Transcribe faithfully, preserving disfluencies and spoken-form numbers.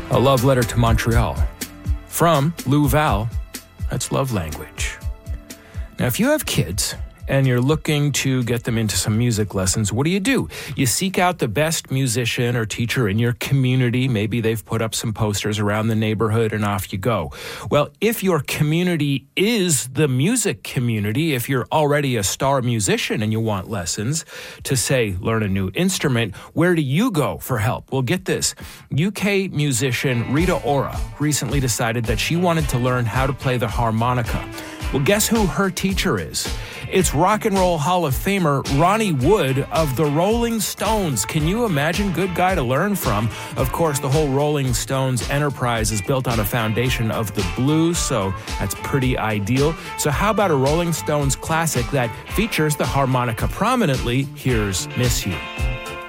A love letter to Montreal. From Lou Val, that's love language. Now, if you have kids and you're looking to get them into some music lessons, what do you do? You seek out the best musician or teacher in your community. Maybe they've put up some posters around the neighborhood and off you go. Well, if your community is the music community, if you're already a star musician and you want lessons to, say, learn a new instrument, where do you go for help? Well, get this. U K musician Rita Ora recently decided that she wanted to learn how to play the harmonica. Well, guess who her teacher is? It's Rock and Roll Hall of Famer Ronnie Wood of the Rolling Stones. Can you imagine? Good guy to learn from. Of course, the whole Rolling Stones enterprise is built on a foundation of the blues, so that's pretty ideal. So how about a Rolling Stones classic that features the harmonica prominently? Here's Miss You.